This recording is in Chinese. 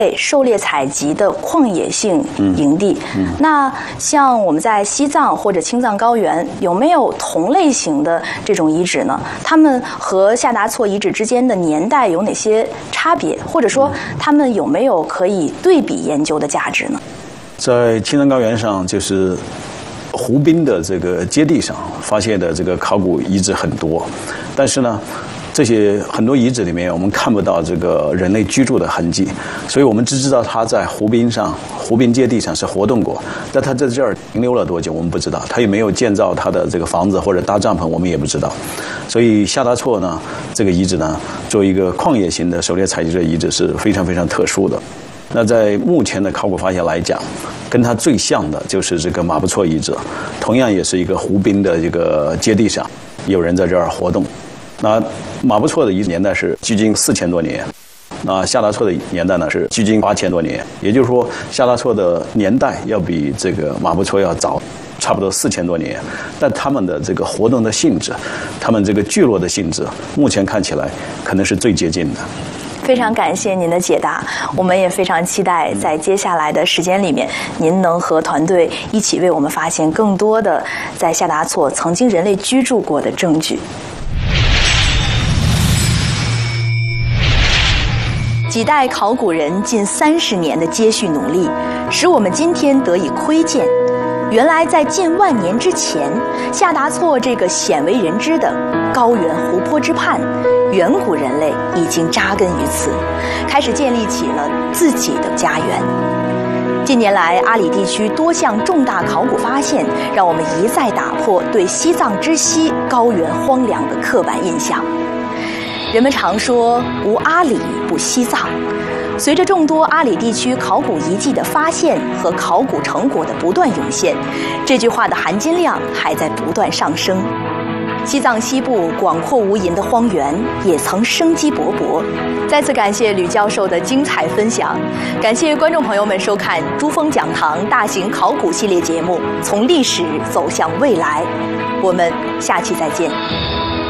狩猎采集的旷野性营地。那像我们在西藏或者青藏高原，有没有同类型的这种遗址呢？它们和夏达措遗址之间的年代有哪些差别？或者说，它们有没有可以对比研究的价值呢？ 在青藏高原上，就是湖滨的这个阶地上发现的这个考古遗址很多，但是呢，这些很多遗址里面我们看不到这个人类居住的痕迹，所以我们只知道它在湖滨阶地上是活动过，但它在这儿停留了多久我们不知道，它有没有建造它的这个房子或者搭帐篷我们也不知道。所以夏达措呢这个遗址呢，作为一个旷野型的狩猎采集的遗址是非常非常特殊的。那在目前的考古发现来讲，跟它最像的就是这个马布措遗址，同样也是一个湖滨的这个阶地上，有人在这儿活动。那马布措的遗址年代是距今4000多年，那夏达措的年代呢是距今8000多年，也就是说夏达措的年代要比这个马布措要早差不多4000多年，但他们的这个活动的性质，他们这个聚落的性质，目前看起来可能是最接近的。 非常感谢您的解答，我们也非常期待在接下来的时间里面，您能和团队一起为我们发现更多的在夏达措曾经人类居住过的证据。几代考古人近30年的接续努力，使我们今天得以窥见，原来在近万年之前，夏达措这个鲜为人知的高原湖泊之畔，远古人类已经扎根于此，开始建立起了自己的家园。近年来，阿里地区多项重大考古发现，让我们一再打破对西藏之西高原荒凉的刻板印象。人们常说“无阿里不西藏”，随着众多阿里地区考古遗迹的发现和考古成果的不断涌现，这句话的含金量还在不断上升。西藏西部广阔无垠的荒原也曾生机勃勃。再次感谢吕教授的精彩分享，感谢观众朋友们收看珠峰讲堂大型考古系列节目《从历史走向未来》，我们下期再见。